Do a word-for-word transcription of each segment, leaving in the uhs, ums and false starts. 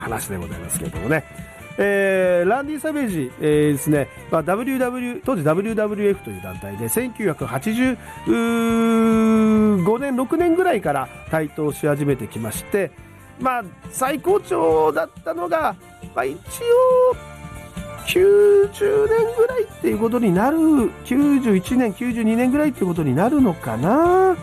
話でございますけれどもね。えー、ランディ・サベージ、えー、ですね、まあ、ダブリューダブリュー、当時 ダブリューダブリューエフ という団体で、せんきゅうひゃくはちじゅうごねん、ろくねんぐらいから台頭し始めてきまして、まあ、最高潮だったのが、まあ、一応、きゅうじゅうねんぐらいっていうことになる、きゅうじゅういちねん、きゅうじゅうにねんぐらいっていうことになるのかな。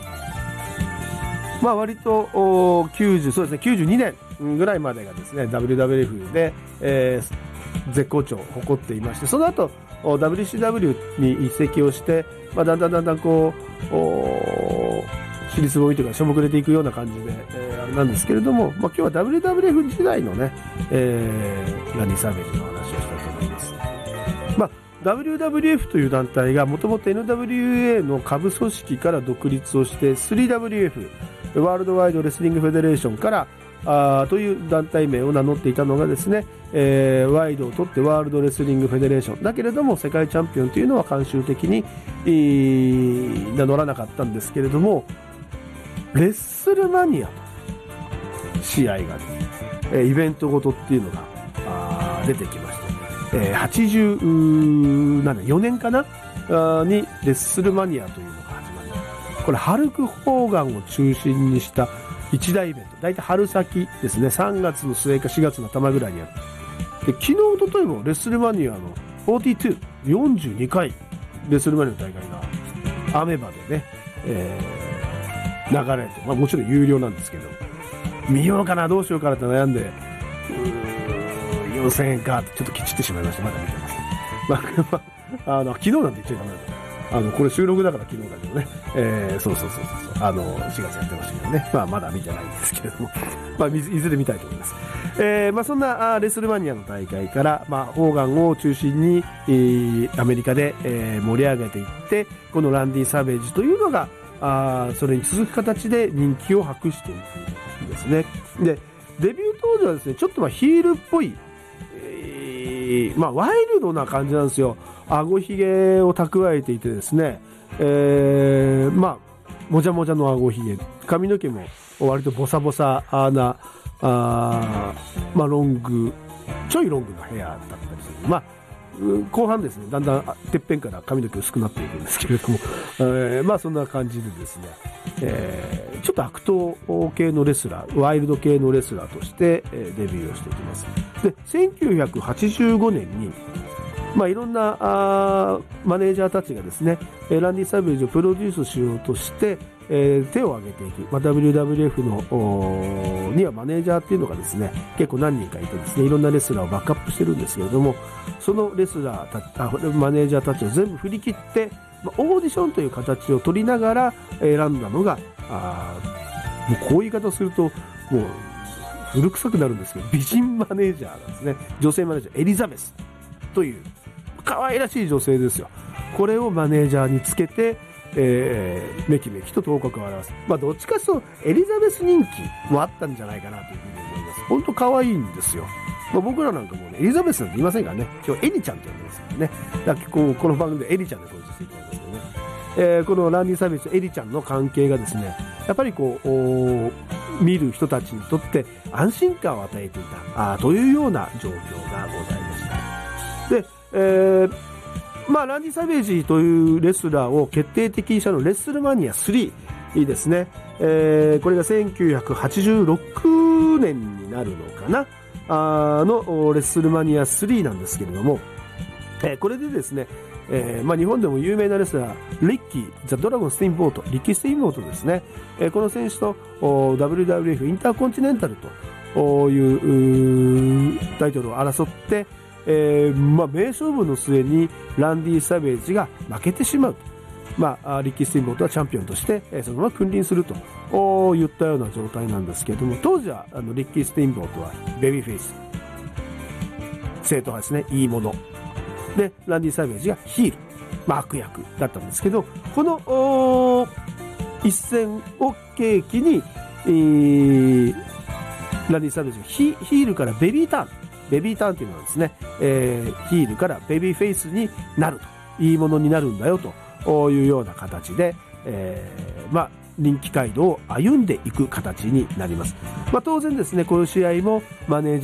まあ、割と、きゅうじゅう、そうですね、きゅうじゅうにねんぐらいまでがですね、ダブリューダブリューエフ で、えー、絶好調を誇っていまして、その後、ダブリューシーダブリュー に移籍をして、まあ、だんだんだんだんこう、尻すぼみというか、しょぼくれていくような感じで、えー、あれなんですけれども、まあ、今日は ダブリューダブリューエフ 時代のね、えー、ランディ・サベージの話をしたいと思います。まあ、ダブリューダブリューエフ という団体が、もともと エヌダブリューエー の下部組織から独立をして、スリーダブリューエフ、ワールドワイドレスリングフェデレーションからあという団体名を名乗っていたのがですね、えー、ワイドを取ってワールドレスリングフェデレーションだけれども、世界チャンピオンというのは慣習的に、えー、名乗らなかったんですけれども、レッスルマニアと試合が、えー、イベントごとっていうのがあ出てきまして、えー、はちじゅうななねん、よねんかなあにレッスルマニアというのが始まり、これハルク・ホーガンを中心にした一大イベント、だいたい春先ですね、さんがつの末かしがつの頭ぐらいにある。で、昨日、おとといもレッスルマニアのよんじゅうに、よんじゅうにかいレッスルマニアの大会がアメバでね、えー、流れて、まあもちろん有料なんですけど、見ようかな、どうしようかなって悩んで、うーん、よんせんえんかってちょっときちってしまいました。まだ見てます。まあ、あの、昨日なんて言っちゃダメだと。あの、これ収録だから昨日だけどね。えー、そうそうそうそう。あの、しがつやってましたけどね。まあ、まだ見てないんですけれども。まあ、いずれ見たいと思います。えー、まあ、そんな、レスルマニアの大会から、まあ、ホーガンを中心に、えー、アメリカで、えー、盛り上げていって、このランディ・サベージというのが、あそれに続く形で人気を博していくんですね。で、デビュー当時はですね、ちょっとまあ、ヒールっぽい、えー、まあ、ワイルドな感じなんですよ。顎ひげを蓄えていてですね、えー、まあ、もじゃもじゃの顎ひげ、髪の毛も割とボサボサな、あまあ、ロング、ちょいロングのヘアだったりする。まあ、後半ですね、だんだんてっぺんから髪の毛薄くなっていくんですけれども、えー、まあそんな感じでですね、えー、ちょっと悪党系のレスラー、ワイルド系のレスラーとして、えー、デビューをしていきます。で、せんきゅうひゃくはちじゅうごねんに、まあいろんなあマネージャーたちがですね、ランディ・サベージをプロデュースしようとして、えー、手を挙げていく、まあ、ダブリューダブリューエフ のにはマネージャーっていうのがですね、結構何人かいてですね、いろんなレスラーをバックアップしてるんですけれども、そのレスラーたち、あマネージャーたちを全部振り切って、まあ、オーディションという形を取りながら選んだのが、あもうこういう言い方をするともう古臭くなるんですけど、美人マネージャーなんですね。女性マネージャーエリザベスという可愛らしい女性ですよ。これをマネージャーにつけて、えー、めきめきと頭角を現す。まあどっちかというとエリザベス人気もあったんじゃないかなというふうに思います。本当可愛いんですよ。まあ、僕らなんかもね、エリザベスなんて言いませんからね。今日エリちゃんって呼んでますからね。だからこうこの番組でエリちゃんで登場していきたいんですけどね。えー、このランディ・サベージとエリちゃんの関係がですね、やっぱりこう見る人たちにとって安心感を与えていたあというような状況がございました。で、えーまあ、ランディ・サベージというレスラーを決定的にしたのレッスルマニアスリーですね。えー、これがせんきゅうひゃくはちじゅうろくねんになるのかなあのレッスルマニアスリーなんですけれども、えー、これでですね、えーまあ、日本でも有名なレスラーリッキー・ザ・ドラゴン・ステインボートリッキー・ステインボートですね、えー、この選手と ダブリューダブリューエフ インターコンチネンタルというタイトルを争って、えーまあ、名勝負の末にランディ・サベージが負けてしまう。まあ、リッキー・スティンボートはチャンピオンとして、えー、そのまま君臨すると言ったような状態なんですけれども、当時はあのリッキー・スティンボートはベビーフェイス、正統派ですね、いいもので、ランディ・サベージがヒール、まあ、悪役だったんですけど、この一戦を契機に、えー、ランディ・サベージが ヒ, ヒールからベビーターンベビーターンというのはですね、えー、ヒールからベビーフェイスになると、いいものになるんだよというような形で、えー、まあ、人気街道を歩んでいく形になります。まあ、当然ですね、この試合もマネージャー